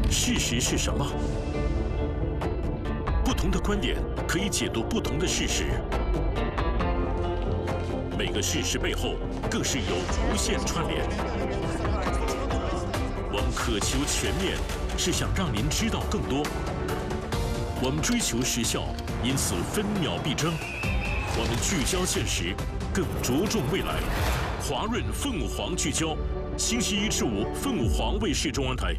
事实是什么？不同的观点可以解读不同的事实，每个事实背后更是有无限串联。我们渴求全面，是想让您知道更多。我们追求时效，因此分秒必争。我们聚焦现实，更着重未来。华润凤凰聚焦，星期一至五，凤凰卫视中央台。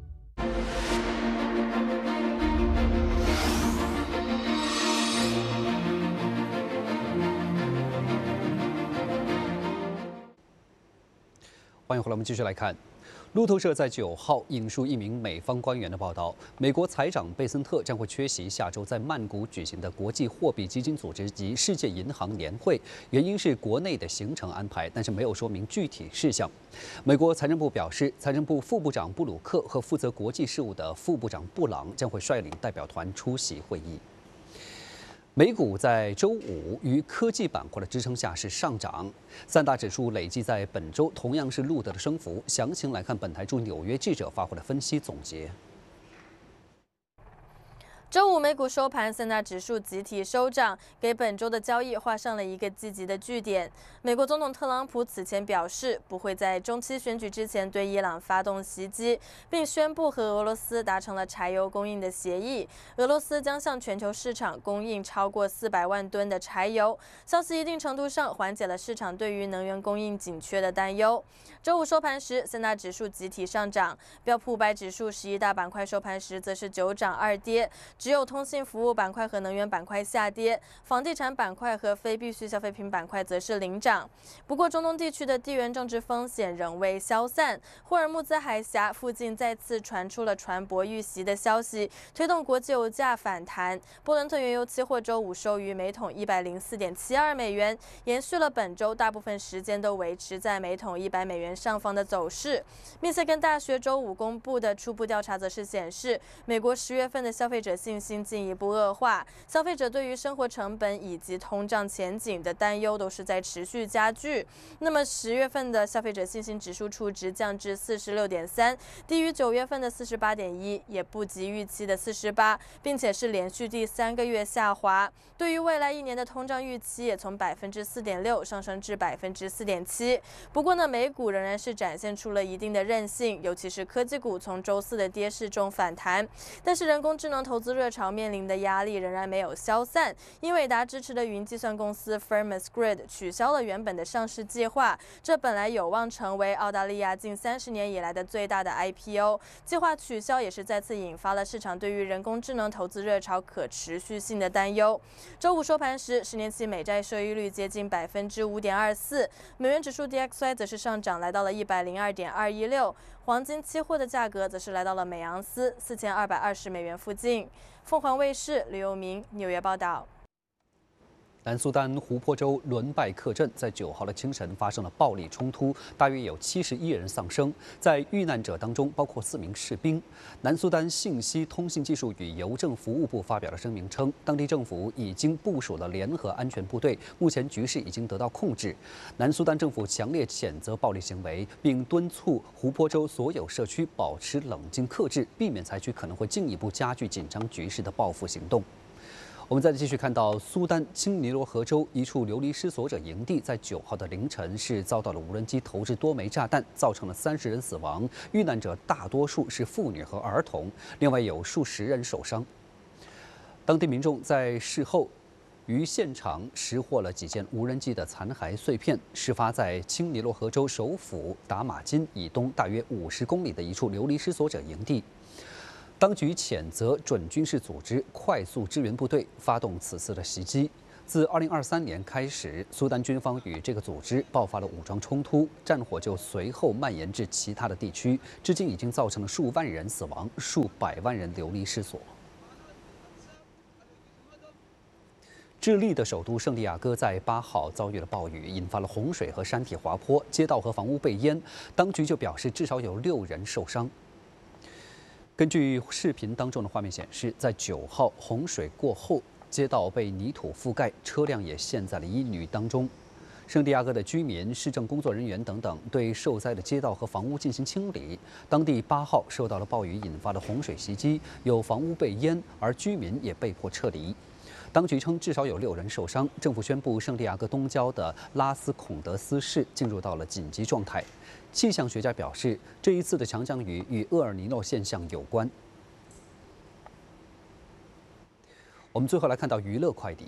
欢迎回来，我们继续来看。路透社在9号引述一名美方官员的报道，美国财长贝森特将会缺席下周在曼谷举行的国际货币基金组织及世界银行年会，原因是国内的行程安排，但是没有说明具体事项。美国财政部表示，财政部副部长布鲁克和负责国际事务的副部长布朗将会率领代表团出席会议。美股在周五于科技板块的支撑下是上涨，三大指数累计在本周同样是录得了升幅。详情来看本台驻纽约记者发回的分析总结。 周五美股收盘，三大指数集体收涨，给本周的交易画上了一个积极的句点。美国总统特朗普此前表示，不会在中期选举之前对伊朗发动袭击，并宣布和俄罗斯达成了柴油供应的协议。俄罗斯将向全球市场供应超过400万吨的柴油。消息一定程度上缓解了市场对于能源供应紧缺的担忧。周五收盘时，三大指数集体上涨，标普500指数11大板块收盘时则是9涨2跌。只有通信服务板块和能源板块下跌，房地产板块和非必需消费品板块则是领涨。不过，中东地区的地缘政治风险仍未消散，霍尔木兹海峡附近再次传出了船舶遇袭的消息，推动国际油价反弹。布伦特原油期货周五收于每桶104.72美元，延续了本周大部分时间都维持在每桶100美元上方的走势。密歇根大学周五公布的初步调查则是显示，美国10月份的消费者信心进一步恶化，消费者对于生活成本以及通胀前景的担忧都是在持续加剧。那么10月份的消费者信心指数初值降至46.3，低于9月份的48.1，也不及预期的48，并且是连续第3个月下滑。对于未来1年的通胀预期也从4.6%上升至4.7%。不过呢，美股仍然是展现出了一定的韧性，尤其是科技股从周四的跌势中反弹。但是人工智能投资热潮面临的压力仍然没有消散，英伟达支持的云计算公司 Firmus Grid 取消了原本的上市计划，这本来有望成为澳大利亚近30年以来的最大的 IPO， 计划取消也是再次引发了市场对于人工智能投资热潮可持续性的担忧。周五收盘时，10年期美债收益率接近5.24%，美元指数 DXY 则是上涨来到了102.216，黄金期货的价格则是来到了每盎司4220美元附近。凤凰卫视吕佑明纽约报道。 南苏丹湖泊州伦拜克镇在9号的清晨发生了暴力冲突，大约有71人丧生，在遇难者当中包括4名士兵。南苏丹信息通信技术与邮政服务部发表了声明称，当地政府已经部署了联合安全部队，目前局势已经得到控制。南苏丹政府强烈谴责暴力行为，并敦促湖泊州所有社区保持冷静克制，避免采取可能会进一步加剧紧张局势的报复行动。我们再继续看到，苏丹青尼罗河州一处流离失所者营地在9号的凌晨是遭到了无人机投掷多枚炸弹，造成了30人死亡，遇难者大多数是妇女和儿童，另外有数十人受伤。当地民众在事后于现场拾获了几件无人机的残骸碎片。事发在青尼罗河州首府达马金以东大约50公里的一处流离失所者营地。当局谴责准军事组织快速支援部队发动此次的袭击。自2023年开始，苏丹军方与这个组织爆发了武装冲突，战火就随后蔓延至其他的地区，至今已经造成了数万人死亡，数百万人流离失所。智利的首都圣地亚哥在8号遭遇了暴雨，引发了洪水和山体滑坡，街道和房屋被淹。当局就表示，至少有6人受伤。根据视频当中的画面显示，在9号洪水过后，街道被泥土覆盖，车辆也陷在了淤泥当中。 圣地亚哥的居民、市政工作人员等等对受灾的街道和房屋进行清理。当地8号受到了暴雨引发的洪水袭击，有房屋被淹，而居民也被迫撤离。当局称至少有6人受伤。政府宣布圣地亚哥东郊的拉斯孔德斯市进入到了紧急状态。气象学家表示，这一次的强降雨与厄尔尼诺现象有关。我们最后来看到娱乐快递。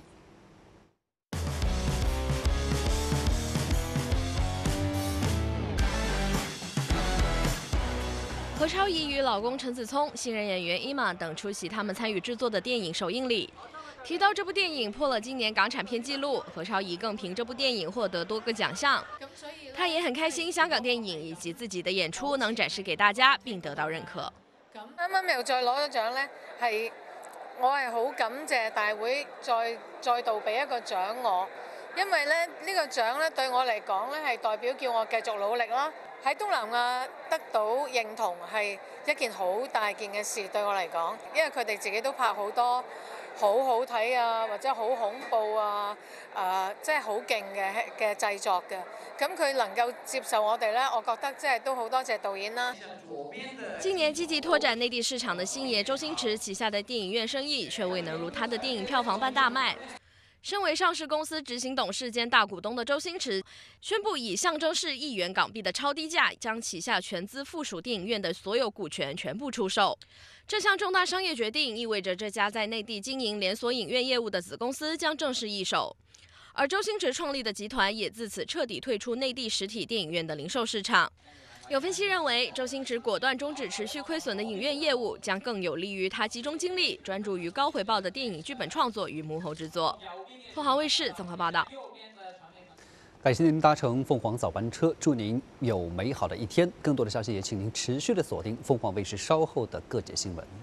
何超仪与老公陈子聪、新人演员伊玛等出席他们参与制作的电影首映礼。提到这部电影破了今年港产片纪录，何超仪更凭这部電影獲得多個獎項。他也很開心香港電影以及自己的演出能展示給大家，並得到認可。 啱啱又再攞咗獎呢，我係好感謝大會再度俾一個獎我，因為咧呢個獎咧對我嚟講咧係代表叫我繼續努力啦。喺東南亞得到認同係一件好大件嘅事對我嚟講，因為佢哋自己都拍好多好好睇啊，或者好恐怖啊，即係好勁嘅製作嘅。咁佢能夠接受我哋咧，我覺得即係都好多謝導演啦。 今年積極拓展內地市場的星爺周星馳旗下的電影院生意，卻未能如他的電影票房般大賣。身為上市公司執行董事兼大股東的周星馳，宣布以象徵是1億元港幣的超低價，將旗下全資附屬電影院的所有股權全部出售。這項重大商業決定意味着這家在內地經營連鎖影院業務的子公司將正式易手，而周星馳創立的集團也自此徹底退出內地實體電影院的零售市場。有分析認為，周星馳果斷終止持續虧損的影院業務，將更有利於他集中精力，專注於高回報的電影劇本創作與幕後製作。鳳凰衛視綜合報道。 感謝您搭乘鳳凰早班車，祝您有美好的一天。更多的消息也請您持續的鎖定鳳凰衛視稍後的各節新聞。